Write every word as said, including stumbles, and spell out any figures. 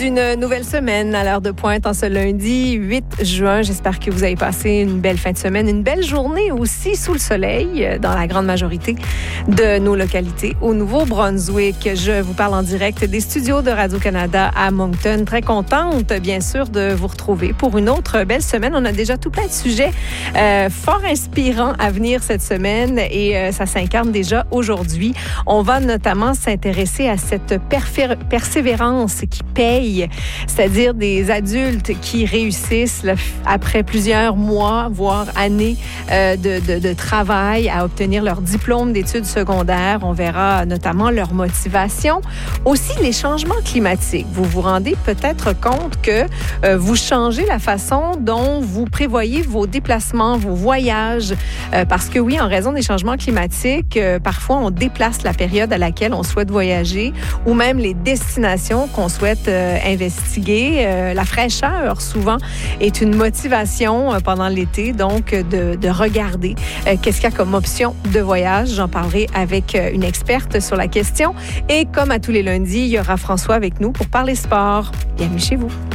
d'une nouvelle semaine à l'heure de pointe en ce lundi huit juin. J'espère que vous avez passé une belle fin de semaine, une belle journée aussi sous le soleil dans la grande majorité de nos localités au Nouveau-Brunswick. Je vous parle en direct des studios de Radio-Canada à Moncton. Très contente, bien sûr, de vous retrouver pour une autre belle semaine. On a déjà tout plein de sujets euh, fort inspirants à venir cette semaine et euh, ça s'incarne déjà aujourd'hui. On va notamment s'intéresser à cette perfé- persévérance qui paye, c'est-à-dire des adultes qui réussissent là, après plusieurs mois, voire années euh, de, de, de travail à obtenir leur diplôme d'études secondaires. On verra notamment leur motivation. Aussi, les changements climatiques. Vous vous rendez peut-être compte que euh, vous changez la façon dont vous prévoyez vos déplacements, vos voyages, euh, parce que oui, en raison des changements climatiques, euh, parfois on déplace la période à laquelle on souhaite voyager ou même les destinations qu'on souhaite euh, investiguer. Euh, la fraîcheur, souvent, est une motivation euh, pendant l'été, donc de, de regarder euh, qu'est-ce qu'il y a comme option de voyage. J'en parlerai avec euh, une experte sur la question. Et comme à tous les lundis, il y aura François avec nous pour parler sport. Bienvenue chez vous.